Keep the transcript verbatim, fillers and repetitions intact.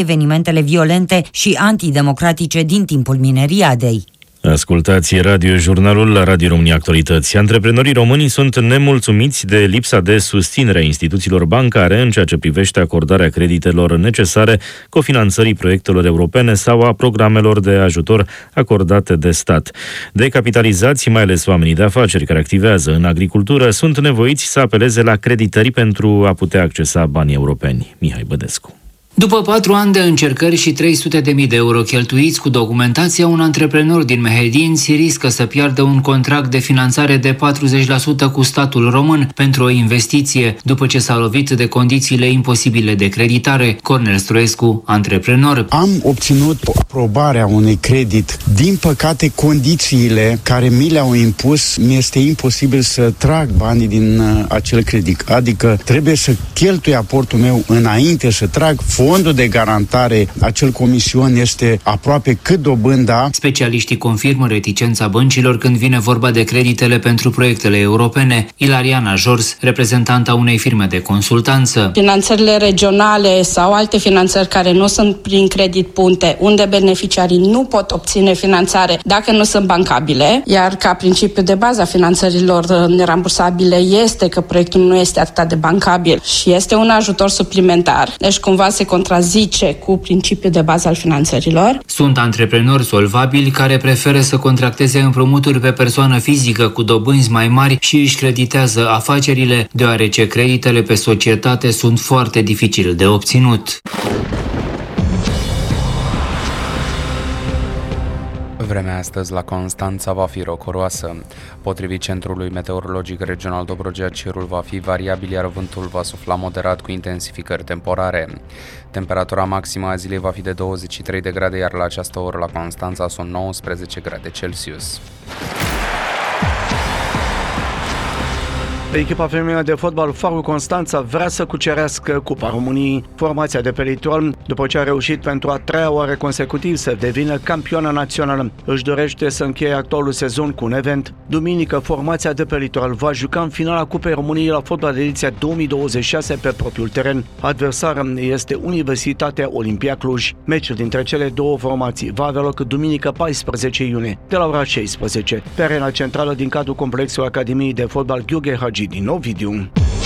evenimentele violente și antidemocratice din timpul mineriadei. Ascultați Radio-Jurnalul la Radio România Actualități. Antreprenorii români sunt nemulțumiți de lipsa de susținere a instituțiilor bancare în ceea ce privește acordarea creditelor necesare cofinanțării proiectelor europene sau a programelor de ajutor acordate de stat. Decapitalizați, mai ales oamenii de afaceri care activează în agricultură, sunt nevoiți să apeleze la creditări pentru a putea accesa banii europeni. Mihai Bădescu. După patru ani de încercări și trei sute de mii de euro cheltuiți cu documentația, un antreprenor din Mehedinți riscă să piardă un contract de finanțare de patruzeci la sută cu statul român pentru o investiție, după ce s-a lovit de condițiile imposibile de creditare. Cornel Stroescu, antreprenor. Am obținut aprobarea unui credit. Din păcate, condițiile care mi le-au impus, mi-este imposibil să trag banii din acel credit. Adică trebuie să cheltui aportul meu înainte să trag fondul de garantare, acel comision este aproape cât dobânda. Specialiștii confirmă reticența băncilor când vine vorba de creditele pentru proiectele europene. Ilariana Jors, reprezentanta unei firme de consultanță. Finanțările regionale sau alte finanțări care nu sunt prin credit punte, unde beneficiarii nu pot obține finanțare dacă nu sunt bancabile, iar ca principiu de bază a finanțărilor nerambursabile este că proiectul nu este atât de bancabil și este un ajutor suplimentar. Deci cumva se contrazice cu principiul de bază al finanțărilor. Sunt antreprenori solvabili care preferă să contracteze împrumuturi pe persoană fizică cu dobânzi mai mari și își creditează afacerile, deoarece creditele pe societate sunt foarte dificil de obținut. Vremea astăzi la Constanța va fi rocoroasă. Potrivit Centrului Meteorologic Regional Dobrogea, cerul va fi variabil, iar vântul va sufla moderat cu intensificări temporare. Temperatura maximă a zilei va fi de douăzeci și trei de grade, iar la această oră la Constanța sunt nouăsprezece grade Celsius. Echipa feminină de fotbal Farul Constanța vrea să cucerească Cupa României. Formația de pe litoral, după ce a reușit pentru a treia oară consecutiv să devină campioană națională, își dorește să încheie actualul sezon cu un event. Duminică, formația de pe litoral va juca în finala Cupei României la fotbal de ediția două mii douăzeci și șase pe propriul teren. Adversară este Universitatea Olimpia Cluj. Meciul dintre cele două formații va avea loc duminică paisprezece iunie, de la ora șaisprezece, pe arena centrală din cadrul complexului Academiei de Fotbal Gheorghe Hagi din Ovidiu.